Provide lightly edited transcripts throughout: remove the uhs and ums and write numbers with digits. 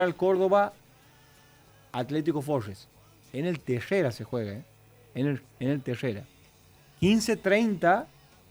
Central Córdoba, Atlético Forges. En el Terrera se juega, ¿eh? En el Terrera. 15:30,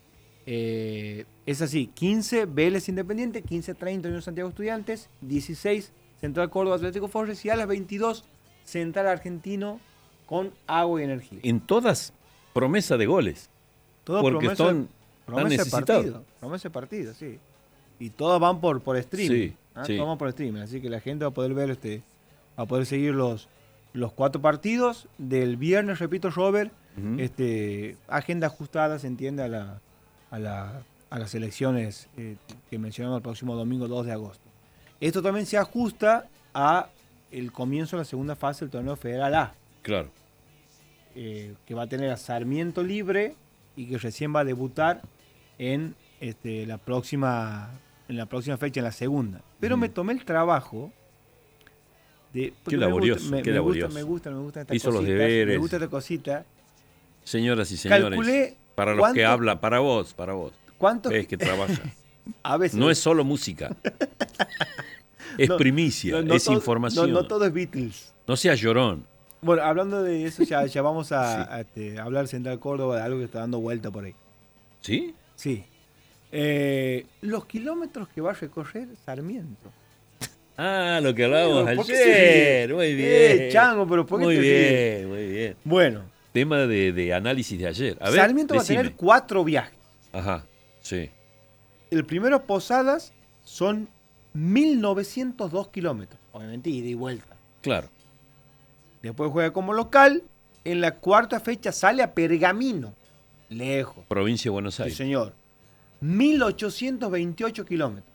es así, 15 Vélez Independiente, 15:30 Unión Santiago Estudiantes, 16 Central Córdoba Atlético Forges y a las 22 Central Argentino con Agua y Energía. En todas promesa de goles. Todo porque están necesitados. Promesa de partido, sí. Y todas van por streaming. Sí, ¿Ah? sí. Todas van por streaming, así que la gente va a poder ver, va a poder seguir los 4 partidos del viernes, repito, Robert. Agenda ajustada, se entiende, a las elecciones que mencionamos el próximo domingo 2 de agosto. Esto también se ajusta a el comienzo de la segunda fase del torneo Federal A. Claro. Que va a tener a Sarmiento libre y que recién va a debutar en la próxima fecha, en la segunda. Pero me tomé el trabajo de... Qué laborioso, qué laborioso. Me gusta esta Hizo cosita. los deberes. Me gusta esta cosita. Señoras y señores, Calculé para los que habla, para vos. ¿Cuántos? Es que trabaja. A veces. No es solo música. Es primicia, es información. No todo es Beatles. No seas llorón. Bueno, hablando de eso, ya vamos a hablar Central Córdoba de algo que está dando vuelta por ahí. ¿Sí? Sí. Los kilómetros que va a recorrer Sarmiento. Ah, lo que hablábamos ¿Por qué ayer. Muy bien. Chango, pero ¿por qué muy te bien, muy bien. Bueno. Tema de análisis de ayer. A ver, Sarmiento va a tener 4 viajes. Ajá, sí. El primero, Posadas, son 1902 kilómetros. Obviamente, ida y vuelta. Claro. Después juega como local. En la cuarta fecha sale a Pergamino. Lejos. Provincia de Buenos Aires. Sí, señor. 1828 kilómetros.